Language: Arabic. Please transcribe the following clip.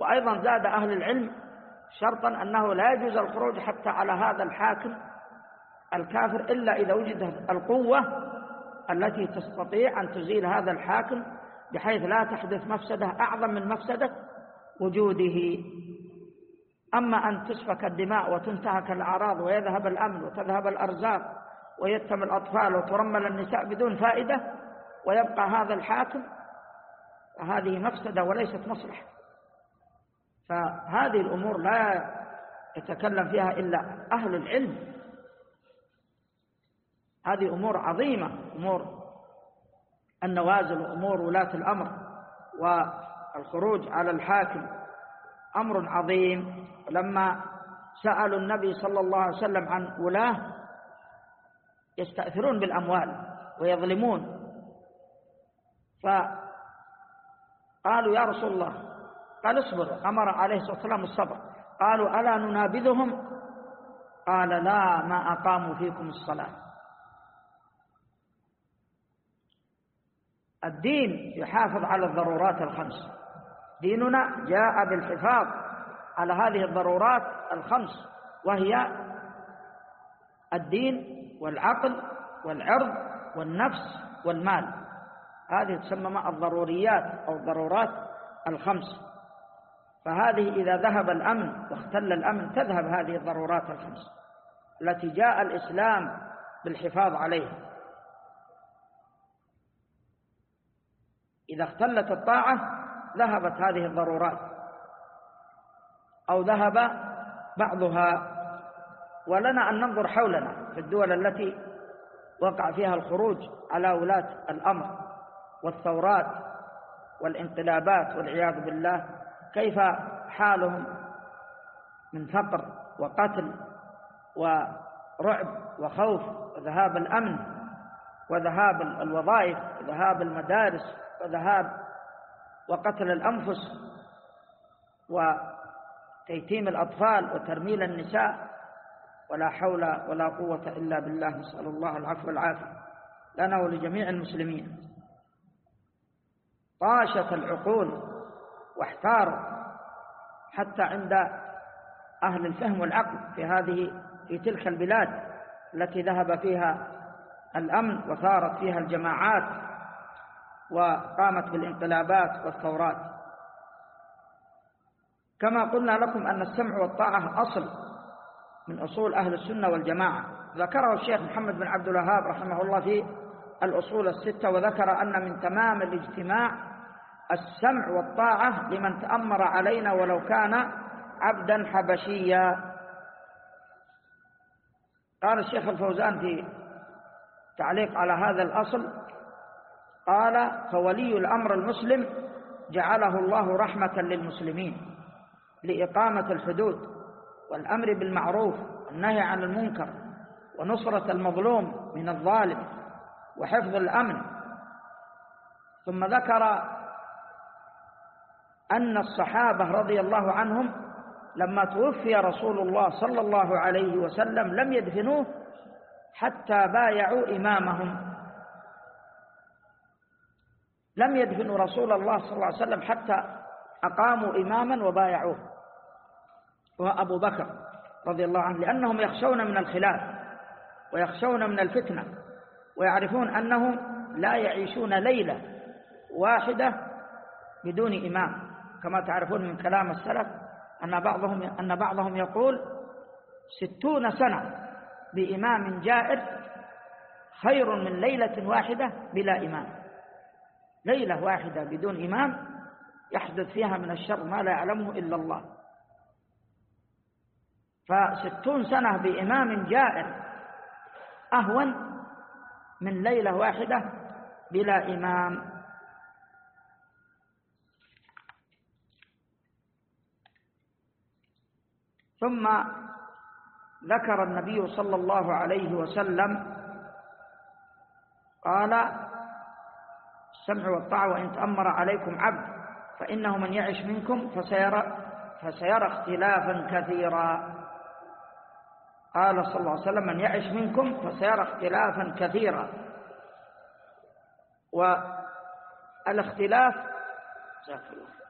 وأيضا زاد أهل العلم شرطا أنه لا يجوز الخروج حتى على هذا الحاكم الكافر إلا إذا وجدت القوة التي تستطيع أن تزيل هذا الحاكم بحيث لا تحدث مفسدة أعظم من مفسدة وجوده. أما أن تسفك الدماء وتنتهك الأعراض ويذهب الأمن وتذهب الأرزاق ويتم الأطفال وترمل النساء بدون فائدة ويبقى هذا الحاكم، هذه مفسدة وليست مصلحة. فهذه الأمور لا يتكلم فيها إلا أهل العلم. هذه أمور عظيمة، أمور النوازل وأمور ولاة الأمر والخروج على الحاكم أمر عظيم. لما سألوا النبي صلى الله عليه وسلم عن ولاة يستأثرون بالأموال ويظلمون، فقالوا يا رسول الله، قال اصبر، أمر عليه الصلاة والسلام الصبر. قالوا ألا ننابذهم؟ قال لا، ما أقاموا فيكم الصلاة. الدين يحافظ على الضرورات الخمس، ديننا جاء بالحفاظ على هذه الضرورات الخمس، وهي الدين والعقل والعرض والنفس والمال. هذه تسمى الضروريات أو الضرورات الخمس. فهذه إذا ذهب الأمن واختل الأمن تذهب هذه الضرورات الخمس التي جاء الإسلام بالحفاظ عليها. إذا اختلت الطاعة ذهبت هذه الضرورات أو ذهب بعضها. ولنا أن ننظر حولنا في الدول التي وقع فيها الخروج على ولاة الأمر والثورات والانقلابات والعياذ بالله، كيف حالهم من فقر وقتل ورعب وخوف وذهاب الأمن وذهاب الوظائف وذهاب المدارس وذهاب وقتل الأنفس وتيتيم الأطفال وترميل النساء. ولا حول ولا قوة إلا بالله، نسأل الله العفو والعافية لنا ولجميع المسلمين. طاشت العقول واحتاروا حتى عند أهل الفهم والعقل في تلك البلاد التي ذهب فيها الأمن وثارت فيها الجماعات وقامت بالانقلابات والثورات. كما قلنا لكم أن السمع والطاعة أصل من أصول أهل السنة والجماعة، ذكره الشيخ محمد بن عبد الوهاب رحمه الله في الأصول الستة، وذكر أن من تمام الاجتماع السمع والطاعة لمن تأمر علينا ولو كان عبدا حبشيا. قال الشيخ الفوزان في تعليق على هذا الأصل، قال فولي الأمر المسلم جعله الله رحمة للمسلمين لإقامة الحدود والأمر بالمعروف والنهي عن المنكر ونصرة المظلوم من الظالم وحفظ الأمن. ثم ذكر أن الصحابة رضي الله عنهم لما توفي رسول الله صلى الله عليه وسلم لم يدفنوه حتى بايعوا إمامهم، لم يدفنوا رسول الله صلى الله عليه وسلم حتى أقاموا إماما وبايعوه، وهو أبو بكر رضي الله عنه، لأنهم يخشون من الخلاف ويخشون من الفتنة، ويعرفون أنهم لا يعيشون ليلة واحدة بدون إمام، كما تعرفون من كلام السلف أن بعضهم يقول 60 سنة بإمام جائر خير من ليلة واحدة بلا إمام. ليلة واحدة بدون إمام يحدث فيها من الشر ما لا يعلمه إلا الله، ف60 سنة بإمام جائر أهون من ليلة واحدة بلا إمام. ثم ذكر النبي صلى الله عليه وسلم قال السمع والطاعة وإن تأمر عليكم عبد فإنه من يعش منكم فسيرى اختلافا كثيرا. قال صلى الله عليه وسلم من يعش منكم فسيرى اختلافا كثيرا. والاختلاف جزاك الله